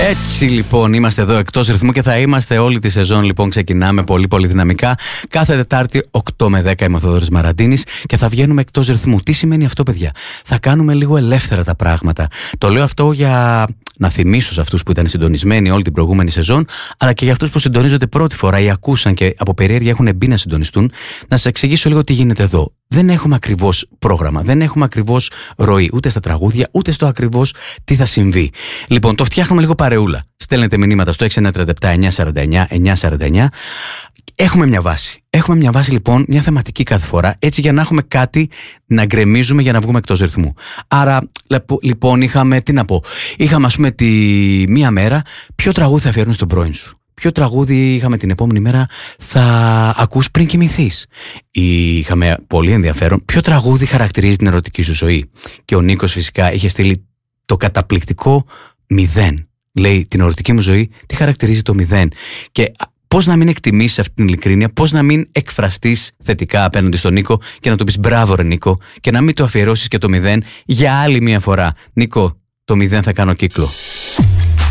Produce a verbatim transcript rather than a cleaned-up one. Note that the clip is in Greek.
Έτσι λοιπόν είμαστε εδώ εκτός ρυθμού και θα είμαστε όλη τη σεζόν. Λοιπόν ξεκινάμε πολύ πολύ δυναμικά. Κάθε Τετάρτη οκτώ με δέκα είμαι ο Θοδωρής Μαραντίνης και θα βγαίνουμε εκτός ρυθμού. Τι σημαίνει αυτό, παιδιά? Θα κάνουμε λίγο ελεύθερα τα πράγματα. Το λέω αυτό για να θυμίσω σε αυτούς που ήταν συντονισμένοι όλη την προηγούμενη σεζόν, αλλά και για αυτούς που συντονίζονται πρώτη φορά ή ακούσαν και από περιέργεια έχουν μπει να συντονιστούν, να σας εξηγήσω λίγο τι γίνεται εδώ. Δεν έχουμε ακριβώς πρόγραμμα, δεν έχουμε ακριβώς ροή, ούτε στα τραγούδια, ούτε στο ακριβώς τι θα συμβεί. Λοιπόν, το φτιάχνουμε λίγο παρεούλα. Στέλνετε μηνύματα στο έξι ένα τρία επτά εννιά τέσσερα εννιά εννιά τέσσερα εννιά. Έχουμε μια βάση. Έχουμε μια βάση λοιπόν, μια θεματική κάθε φορά, έτσι για να έχουμε κάτι να γκρεμίζουμε για να βγούμε εκτός ρυθμού. Άρα, λοιπόν, είχαμε, τι να πω, είχαμε ας πούμε τη μία μέρα, ποιο τραγούδι θα αφιερώνεις στον πρώην σου. Ποιο τραγούδι είχαμε την επόμενη μέρα θα ακούς πριν κοιμηθείς. Είχαμε πολύ ενδιαφέρον ποιο τραγούδι χαρακτηρίζει την ερωτική σου ζωή. Και ο Νίκος φυσικά είχε στείλει το καταπληκτικό μηδέν. Λέει, την ερωτική μου ζωή τι χαρακτηρίζει το μηδέν. Και πώς να μην εκτιμήσεις αυτή την ειλικρίνεια, πώς να μην εκφραστείς θετικά απέναντι στον Νίκο και να του πεις μπράβο ρε Νίκο, και να μην του αφιερώσεις και το μηδέν για άλλη μια φορά. Νίκο, το μηδέν θα κάνω κύκλο.